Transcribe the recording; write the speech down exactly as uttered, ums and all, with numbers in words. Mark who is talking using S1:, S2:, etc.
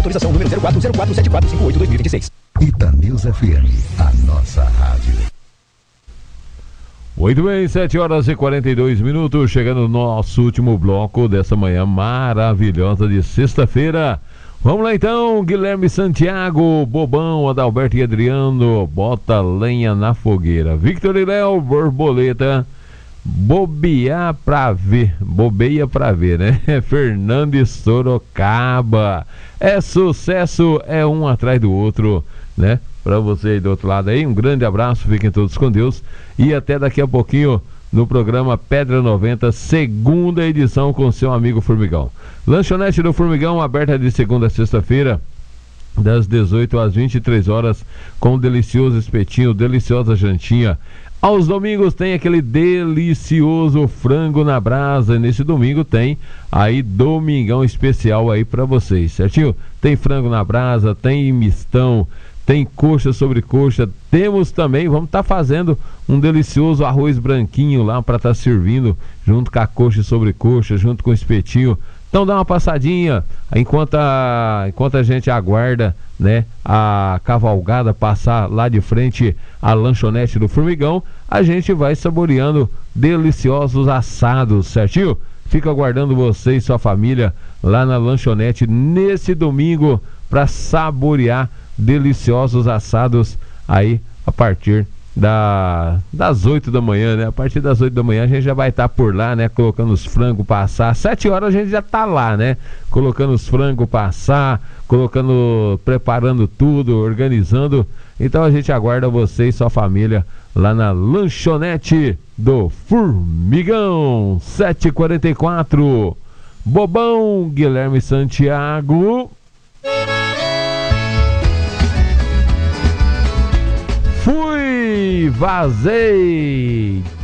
S1: Autorização número zero quatro zero quatro sete quatro cinco oito dois mil e vinte e seis.
S2: Itanews F M, a nossa rádio.
S3: Muito bem, sete horas e quarenta e dois minutos, chegando no nosso último bloco dessa manhã maravilhosa de sexta-feira. Vamos lá então, Guilherme Santiago, Bobão, Adalberto e Adriano, bota lenha na fogueira. Victor e Léo, Borboleta, bobear pra ver, bobeia pra ver, né? Fernandes Sorocaba, é sucesso, é um atrás do outro, né? Pra você aí do outro lado aí, um grande abraço, fiquem todos com Deus e até daqui a pouquinho no programa Pedra noventa, segunda edição com seu amigo Formigão. Lanchonete do Formigão, aberta de segunda a sexta-feira, das dezoito às vinte e três horas, com um delicioso espetinho, deliciosa jantinha. Aos domingos tem aquele delicioso frango na brasa, e nesse domingo tem aí domingão especial aí pra vocês, certinho? Tem frango na brasa, tem mistão, tem coxa sobre coxa, temos também, vamos estar tá fazendo um delicioso arroz branquinho lá para estar tá servindo, junto com a coxa sobre coxa, junto com o espetinho. Então dá uma passadinha, enquanto a, enquanto a gente aguarda, né, a cavalgada passar lá de frente à lanchonete do Formigão, a gente vai saboreando deliciosos assados, certinho? Fico aguardando você e sua família lá na lanchonete nesse domingo para saborear deliciosos assados aí a partir da, das oito da manhã, né? A partir das oito da manhã a gente já vai estar tá por lá, né? Colocando os frangos para assar. Sete horas a gente já tá lá, né? Colocando os frangos para assar, colocando, preparando tudo, organizando. Então a gente aguarda você e sua família lá na lanchonete do Formigão. sete e quarenta e quatro. Bobão, Guilherme Santiago. Fui, vazei.